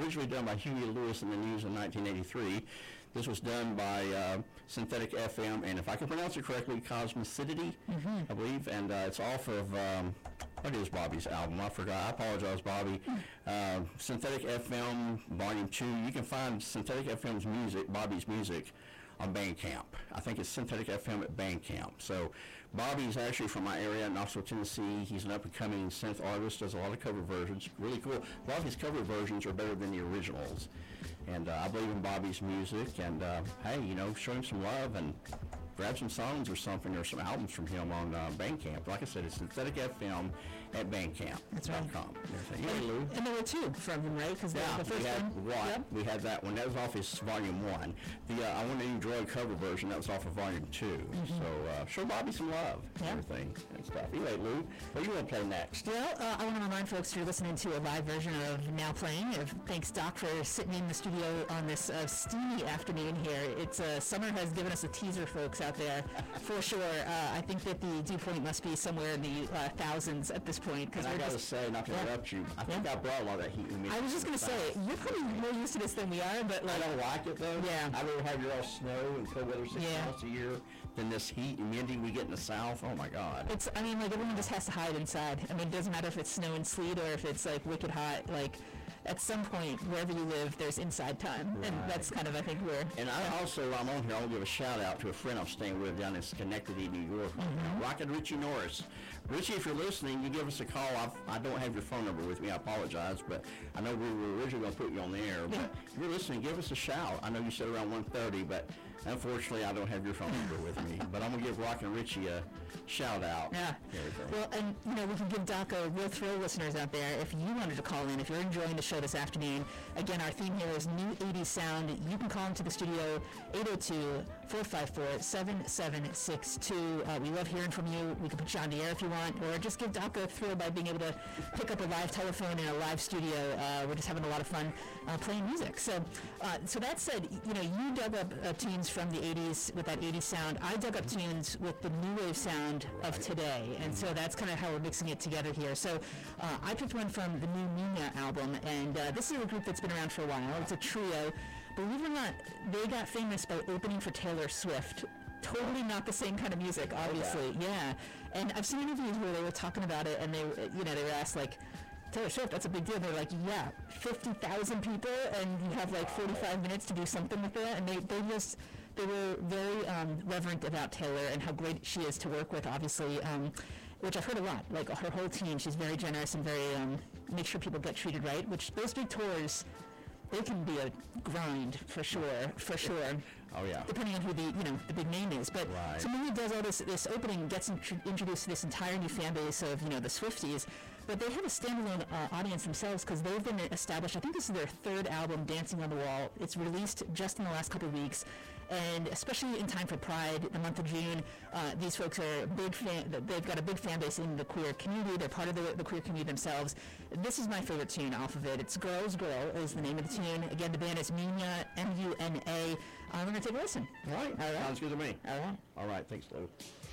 originally done by Huey Lewis and the News in 1983. This was done by Synthetic FM, and if I can pronounce it correctly, Cosmicity, I believe, and it's off of, what is Bobby's album? I forgot. I apologize, Bobby. Synthetic FM, Volume 2. You can find Synthetic FM's music, Bobby's music, on Bandcamp. I think it's Synthetic FM at Bandcamp. So Bobby's actually from my area, Knoxville, Tennessee. He's an up-and-coming synth artist, does a lot of cover versions. Really cool. A lot of his cover versions are better than the originals. And I believe in Bobby's music. And hey, you know, show him some love and grab some songs or something, or some albums from him on Bandcamp. Like I said, it's Synthetic FM at Bandcamp. That's right. And there were two from him, right? Because yeah, the first we had that one. That was off his Volume 1. The I Want to Enjoy cover version, that was off of Volume 2. So show Bobby some love and everything and stuff. Anyway, Lou, what do you want to play next? Well, I want to remind folks you're listening to a live version of Now Playing. Thanks, Doc, for sitting in the studio on this steamy afternoon here. It's summer has given us a teaser, folks, out there, for sure. I think that the dew point must be somewhere in the thousands at this point. And I got to say, not to interrupt you, I think I brought a lot of that heat with me. I was just going to say, you're probably more used to this than we are, but like... I don't like it, though. Yeah. I'd rather have your all snow and cold weather 6 months a year than this heat and windy we get in the south. Oh, my God. It's, I mean, like, everyone just has to hide inside. I mean, it doesn't matter if it's snow and sleet or if it's, like, wicked hot. Like, at some point, wherever you live, there's inside time. Right. And that's kind of, I think, where... And I also, while I'm on here, I want to give a shout-out to a friend I'm staying with down in Schenectady, New York. Rockin' Richie Norris. Richie, if you're listening, you give us a call. I don't have your phone number with me. I apologize, but I know we were originally going to put you on the air. But if you're listening, give us a shout. I know you said around 1:30, but unfortunately, I don't have your phone number with me. But I'm going to give Rockin' Richie a shout-out. Yeah. Well, and, you know, we can give Doc a real thrill, listeners out there. If you wanted to call in, if you're enjoying the show this afternoon, again, our theme here is New 80s Sound. You can call into the studio, 802-454-7762. We love hearing from you. We can put you on the air if you want, or just give Doc a thrill by being able to pick up a live telephone in a live studio. We're just having a lot of fun playing music. So that said, you know, you dug up tunes from the 80s with that 80s sound. I dug up tunes with the new wave sound of today, and so that's kind of how we're mixing it together here. So I picked one from the new Nina album, and this is a group that's been around for a while. It's a trio. Believe it or not, they got famous by opening for Taylor Swift. Totally not the same kind of music, obviously. Yeah. And I've seen interviews where they were talking about it, and they were asked, like, Taylor Swift, that's a big deal. They're like, yeah, 50,000 people, and you have like 45 minutes to do something with that. And they were very reverent about Taylor and how great she is to work with, obviously, which I've heard a lot. Like, her whole team, she's very generous and very, make sure people get treated right, which those big tours, they can be a grind for sure. Oh yeah. Depending on who the big name is, but so Mimi does all this opening, gets introduced to this entire new fan base of the Swifties, but they have a standalone audience themselves because they've been established. I think this is their third album, Dancing on the Wall. It's released just in the last couple of weeks, and especially in time for Pride, the month of June, these folks are big fan. They've got a big fan base in the queer community. They're part of the queer community themselves. This is my favorite tune off of it. It's Girl's Girl is the name of the tune. Again, the band is Muna, M-U-N-A. We're going to take a listen. All right. Sounds good to me. All right. All right. Thanks, Lou.